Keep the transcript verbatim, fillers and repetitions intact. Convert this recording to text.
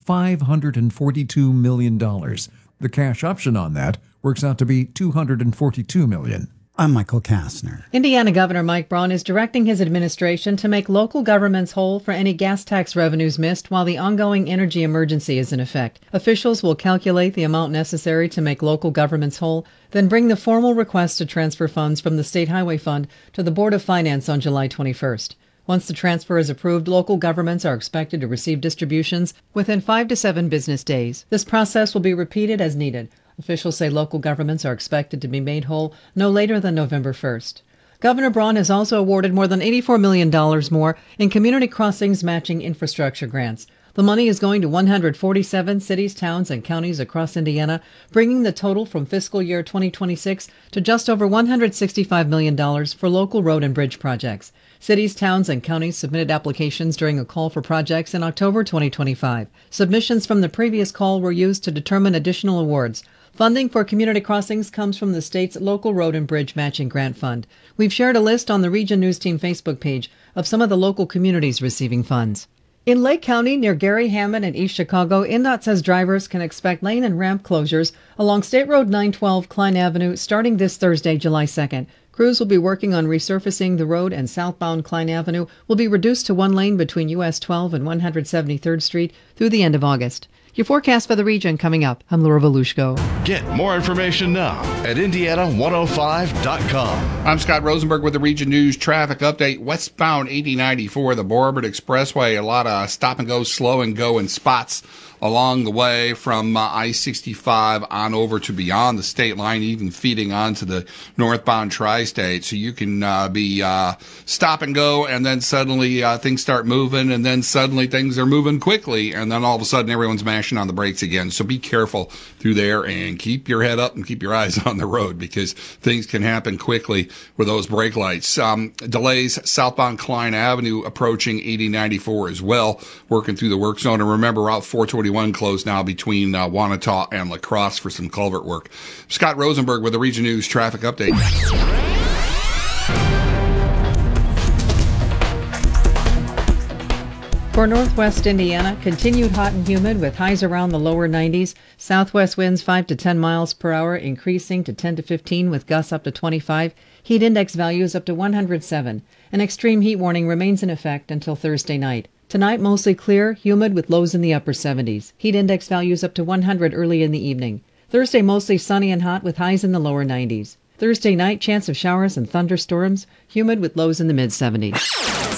five hundred forty-two million dollars. The cash option on that works out to be two hundred forty-two million dollars. I'm Michael Kastner. Indiana Governor Mike Braun is directing his administration to make local governments whole for any gas tax revenues missed while the ongoing energy emergency is in effect. Officials will calculate the amount necessary to make local governments whole, then bring the formal request to transfer funds from the State Highway Fund to the Board of Finance on July twenty-first. Once the transfer is approved, local governments are expected to receive distributions within five to seven business days. This process will be repeated as needed. Officials say local governments are expected to be made whole no later than November first. Governor Braun has also awarded more than eighty-four million dollars more in Community Crossings matching infrastructure grants. The money is going to one hundred forty-seven cities, towns, and counties across Indiana, bringing the total from fiscal year twenty twenty-six to just over one hundred sixty-five million dollars for local road and bridge projects. Cities, towns, and counties submitted applications during a call for projects in October twenty twenty-five. Submissions from the previous call were used to determine additional awards. Funding for Community Crossings comes from the state's local road and bridge matching grant fund. We've shared a list on the Region News Team Facebook page of some of the local communities receiving funds. In Lake County, near Gary Hammond and East Chicago, N DOT says drivers can expect lane and ramp closures along State Road nine twelve Klein Avenue starting this Thursday, July second. Crews will be working on resurfacing the road, and southbound Klein Avenue will be reduced to one lane between U S twelve and one hundred seventy-third Street through the end of August. Your forecast for the region coming up. I'm Laura Volushko. Get more information now at Indiana one oh five dot com. I'm Scott Rosenberg with the Region News traffic update. Westbound eighty ninety-four, the Borbert Expressway, a lot of stop and go, slow and go in spots along the way from uh, I sixty-five on over to beyond the state line, even feeding onto the northbound tri-state. So you can uh, be uh, stop and go, and then suddenly uh, things start moving, and then suddenly things are moving quickly, and then all of a sudden everyone's mashing on the brakes again. So be careful through there and keep your head up and keep your eyes on the road, because things can happen quickly with those brake lights. Um, delays southbound Klein Avenue approaching eighty ninety-four as well, working through the work zone. And remember, Route four twenty-one closed now between uh, Wanata and La Crosse for some culvert work. Scott Rosenberg with the Region News traffic update. For northwest Indiana, continued hot and humid with highs around the lower nineties. Southwest winds five to ten miles per hour, increasing to ten to fifteen with gusts up to twenty-five. Heat index values up to one hundred seven. An extreme heat warning remains in effect until Thursday night. Tonight, mostly clear, humid with lows in the upper seventies. Heat index values up to one hundred early in the evening. Thursday, mostly sunny and hot with highs in the lower nineties. Thursday night, chance of showers and thunderstorms, humid with lows in the mid seventies.